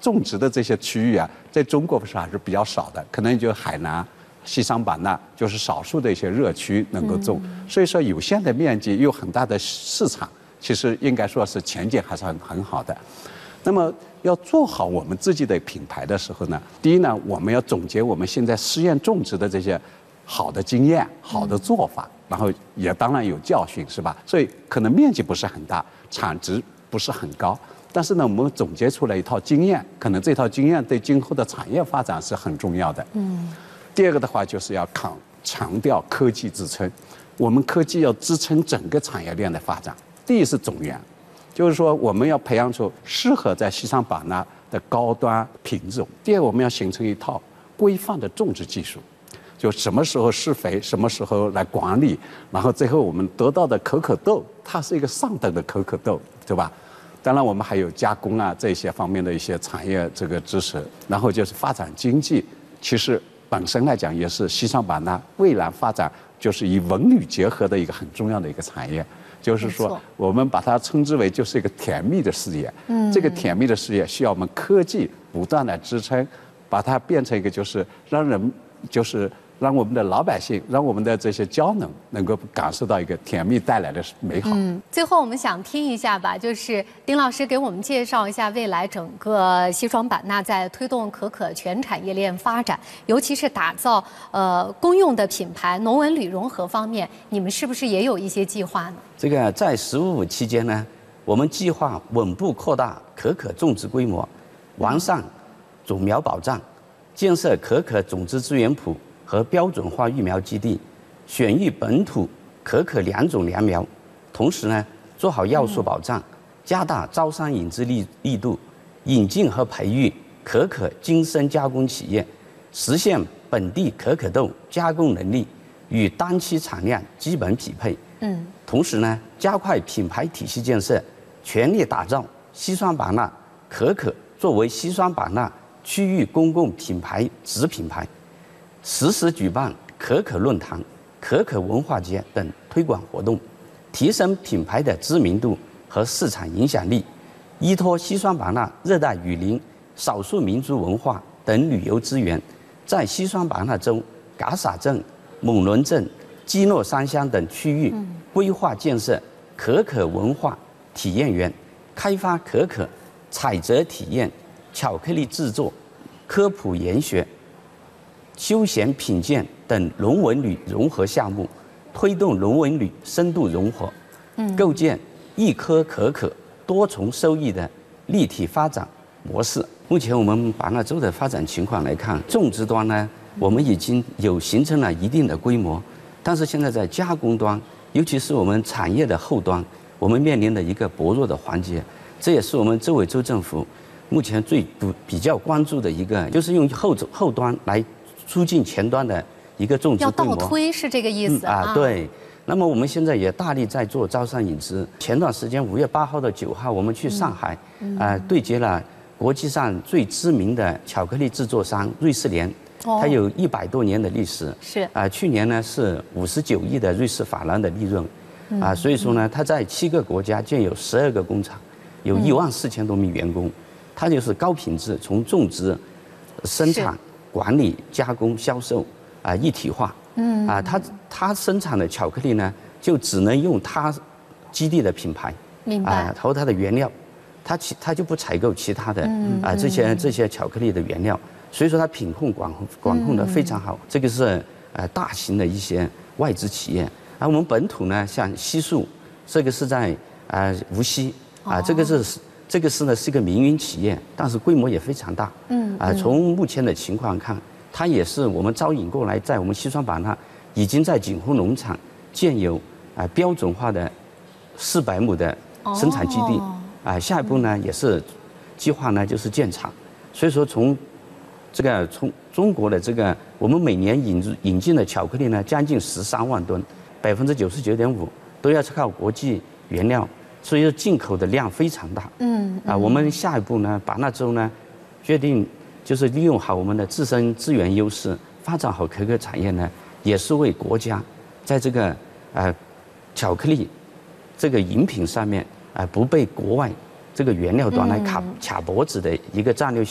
种植的这些区域啊，在中国还是比较少的，可能就海南、西双版纳就是少数的一些热区能够种。所以说，有限的面积有很大的市场，其实应该说是前景还是很好的。那么要做好我们自己的品牌的时候呢，第一呢，我们要总结我们现在试验种植的这些好的经验、好的做法，然后也当然有教训，是吧？所以可能面积不是很大，产值不是很高，但是呢，我们总结出来一套经验，可能这套经验对今后的产业发展是很重要的。第二个的话就是要强调科技支撑，我们科技要支撑整个产业链的发展。第一是种源。就是说，我们要培养出适合在西双版纳的高端品种。第二，我们要形成一套规范的种植技术，就什么时候施肥，什么时候来管理，然后最后我们得到的可可豆，它是一个上等的可可豆，对吧？当然，我们还有加工啊这些方面的一些产业这个支持。然后就是发展经济，其实本身来讲也是西双版纳未来发展就是以文旅结合的一个很重要的一个产业。就是说，我们把它称之为就是一个甜蜜的事业。这个甜蜜的事业需要我们科技不断的支撑，把它变成一个就是让我们的老百姓，让我们的这些蕉农能够感受到一个甜蜜带来的美好。 最后我们想听一下吧，就是丁老师给我们介绍一下未来整个西双版纳在推动可可全产业链发展，尤其是打造公用的品牌、农文旅融合方面，你们是不是也有一些计划呢？ 这个在“15+5”期间呢，我们计划稳步扩大可可种植规模，完善种苗保障，建设可可种子资源库和标准化育苗基地，选育本土可可良种良苗，同时呢，做好要素保障，加大招商引资力度，引进和培育可可精深加工企业，实现本地可可豆加工能力与当期产量基本匹配。同时呢，加快品牌体系建设，全力打造西双版纳可可作为西双版纳区域公共品牌子品牌，实时举办可可论坛、可可文化节等推广活动，提升品牌的知名度和市场影响力，依托西双版纳热带雨林、少数民族文化等旅游资源，在西双版纳州嘎洒镇、蒙伦镇、基诺山乡等区域规划建设可可文化体验园，开发可可采摘体验、巧克力制作、科普研学、休闲品鉴等农文旅融合项目，推动农文旅深度融合，构建一颗可可多重收益的立体发展模式。目前我们版纳州的发展情况来看，种植端呢，我们已经有形成了一定的规模，但是现在在加工端，尤其是我们产业的后端，我们面临的一个薄弱的环节，这也是我们周围州政府目前比较关注的一个，就是用后端来促进前端的一个种植规模。 要倒推是这个意思啊？对。那么我们现在也大力在做招商引资。前段时间5月8号到9号，我们去上海，对接了国际上最知名的巧克力制作商瑞士莲，它有100多年的历史。 是去年呢是59亿的瑞士法郎的利润，所以说呢，它在7个国家建有12个工厂，有14000多名员工，它就是高品质，从种植、生产、管理、加工、销售一体化。它生产的巧克力呢，就只能用它基地的品牌， 明白？ 和它的原料，它就不采购其他的这些巧克力的原料，所以说它品控管控的非常好。这个是大型的一些外资企业。而我们本土呢，像西树，这个是在无锡这个是呢是一个民营企业，但是规模也非常大。从目前的情况看，它也是我们招引过来，在我们西双版纳已经在锦湖农场建有标准化的400亩的生产基地。下一步呢也是计划呢就是建厂。所以说从中国的这个我们每年引进的巧克力呢将近13万吨，99.5%都要靠国际原料，所以说进口的量非常大。我们下一步呢，版纳州呢决定就是利用好我们的自身资源优势，发展好可可产业呢，也是为国家在这个巧克力这个饮品上面不被国外这个原料端来卡脖子的一个战略